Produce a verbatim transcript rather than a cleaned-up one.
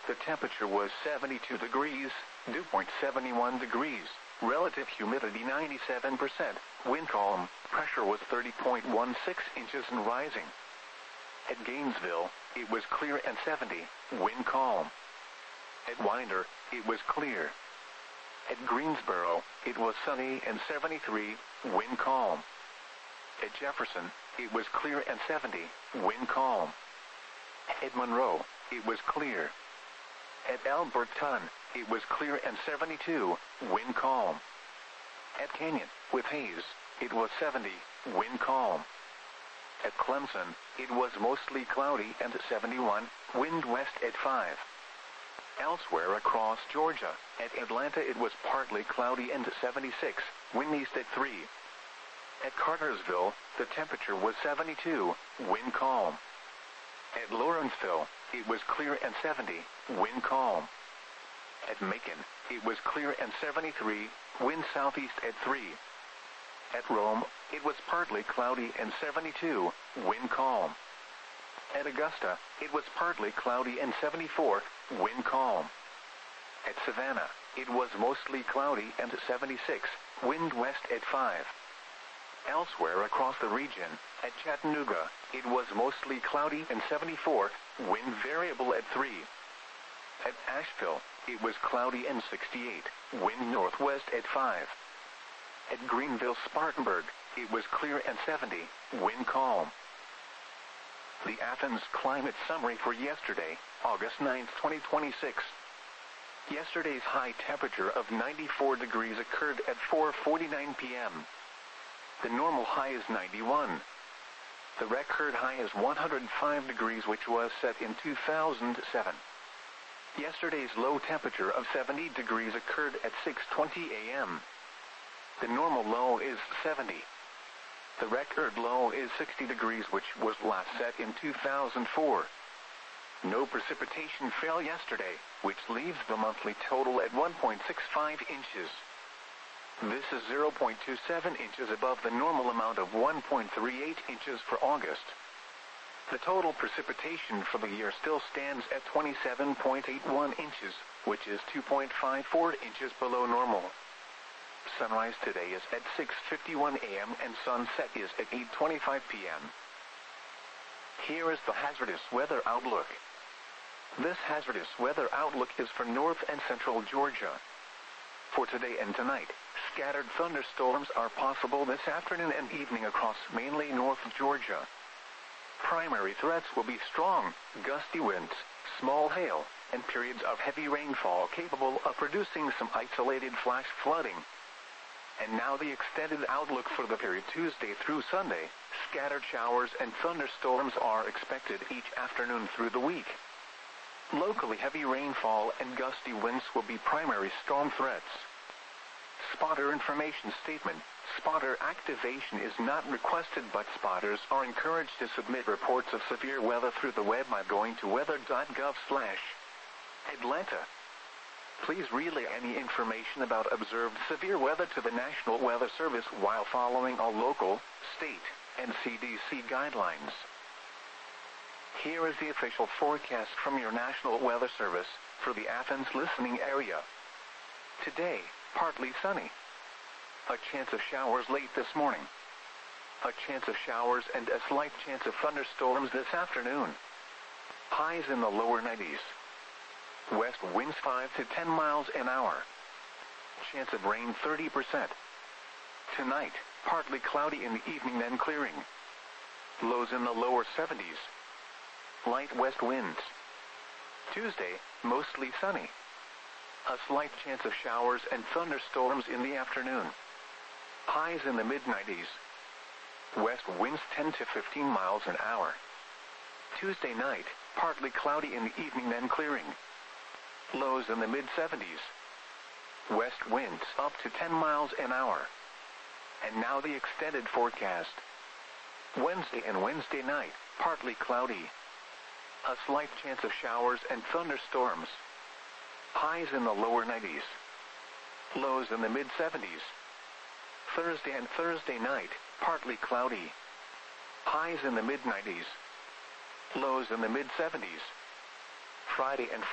The temperature was seventy-two degrees, dew point seventy-one degrees, relative humidity ninety-seven percent, wind calm, pressure was thirty point one six inches and rising. At Gainesville, it was clear and seventy, wind calm. At Winder, it was clear. At Greensboro, it was sunny and seventy-three, wind calm. At Jefferson, it was clear and seventy, wind calm. At Monroe, it was clear. At Alberton, it was clear and seventy-two, wind calm. At Canyon, with haze, it was seventy, wind calm. At Clemson, it was mostly cloudy and seventy-one, wind west at five. Elsewhere across Georgia, at Atlanta it was partly cloudy and seventy-six, wind east at three. At Cartersville, the temperature was seventy-two, wind calm. At Lawrenceville, it was clear and seventy, wind calm. At Macon, it was clear and seventy-three, wind southeast at three. At Rome, it was partly cloudy and seventy-two, wind calm. At Augusta, it was partly cloudy and seventy-four, wind calm. At Savannah, it was mostly cloudy and seventy-six, wind west at five. Elsewhere across the region, at Chattanooga, it was mostly cloudy and seventy-four, wind variable at three. At Asheville, it was cloudy and sixty-eight, wind northwest at five. At Greenville-Spartanburg, it was clear and seventy, wind calm. The Athens Climate Summary for yesterday, August ninth, twenty twenty-six. Yesterday's high temperature of ninety-four degrees occurred at four forty-nine p m The normal high is ninety-one. The record high is one hundred five degrees, which was set in two thousand seven. Yesterday's low temperature of seventy degrees occurred at six twenty a m The normal low is seventy. The record low is sixty degrees, which was last set in two thousand four. No precipitation fell yesterday, which leaves the monthly total at one point six five inches. This is zero point two seven inches above the normal amount of one point three eight inches for August. The total precipitation for the year still stands at twenty-seven point eight one inches, which is two point five four inches below normal. Sunrise today is at six fifty-one a m and sunset is at eight twenty-five p m Here is the hazardous weather outlook. This hazardous weather outlook is for north and central Georgia. For today and tonight, scattered thunderstorms are possible this afternoon and evening across mainly north Georgia. Primary threats will be strong, gusty winds, small hail, and periods of heavy rainfall capable of producing some isolated flash flooding. And now the extended outlook for the period Tuesday through Sunday. Scattered showers and thunderstorms are expected each afternoon through the week. Locally heavy rainfall and gusty winds will be primary storm threats. Spotter information statement. Spotter activation is not requested, but spotters are encouraged to submit reports of severe weather through the web by going to weather dot gov slash Atlanta. Please relay any information about observed severe weather to the National Weather Service while following all local, state, and C D C guidelines. Here is the official forecast from your National Weather Service for the Athens listening area. Today, partly sunny. A chance of showers late this morning. A chance of showers and a slight chance of thunderstorms this afternoon. Highs in the lower nineties. West winds five to ten miles an hour. Chance of rain thirty percent. Tonight, partly cloudy in the evening, then clearing. Lows in the lower seventies. Light west winds. Tuesday, mostly sunny. A slight chance of showers and thunderstorms in the afternoon. Highs in the mid nineties. West winds ten to fifteen miles an hour. Tuesday night, partly cloudy in the evening, then clearing. Lows in the mid seventies. West winds up to ten miles an hour. And now the extended forecast. Wednesday and Wednesday night, partly cloudy. A slight chance of showers and thunderstorms. Highs in the lower nineties. Lows in the mid seventies. Thursday and Thursday night, partly cloudy. Highs in the mid nineties. Lows in the mid seventies. Friday and